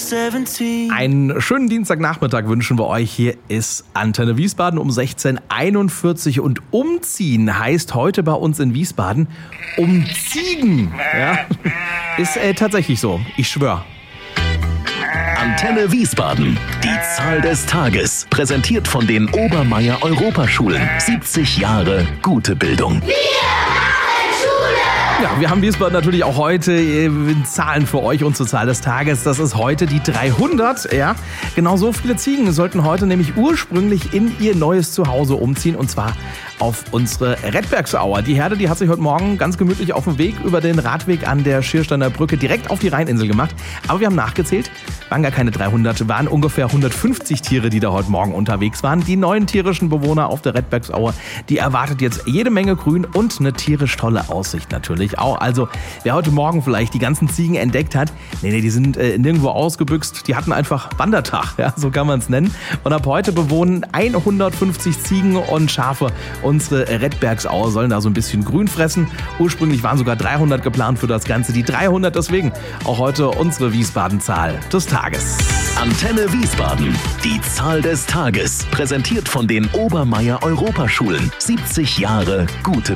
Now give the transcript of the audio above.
Einen schönen Dienstagnachmittag wünschen wir euch. Hier ist Antenne Wiesbaden um 16:41 und umziehen heißt heute bei uns in Wiesbaden umziehen. Ja, ist tatsächlich so, ich schwöre. Antenne Wiesbaden, die Zahl des Tages, präsentiert von den Obermeier Europaschulen. 70 Jahre gute Bildung. Ja, wir haben Wiesbaden natürlich auch heute Zahlen für euch und zur Zahl des Tages. Das ist heute die 300. Ja, genau so viele Ziegen sollten heute nämlich ursprünglich in ihr neues Zuhause umziehen und zwar auf unsere Redbergsauer. Die Herde, die hat sich heute Morgen ganz gemütlich auf dem Weg über den Radweg an der Schiersteiner Brücke direkt auf die Rheininsel gemacht. Aber wir haben nachgezählt, waren gar keine 300, waren ungefähr 150 Tiere, die da heute Morgen unterwegs waren. Die neuen tierischen Bewohner auf der Redbergsauer, die erwartet jetzt jede Menge Grün und eine tierisch tolle Aussicht natürlich auch. Also wer heute Morgen vielleicht die ganzen Ziegen entdeckt hat, die sind nirgendwo ausgebüxt, die hatten einfach Wandertag, ja, so kann man es nennen. Und ab heute bewohnen 150 Ziegen und Schafe unsere Redbergsauer, sollen da so ein bisschen Grün fressen. Ursprünglich waren sogar 300 geplant für das Ganze. Die 300 deswegen auch heute unsere Wiesbaden-Zahl des Tages. Antenne Wiesbaden, die Zahl des Tages, präsentiert von den Obermeier Europaschulen. 70 Jahre gute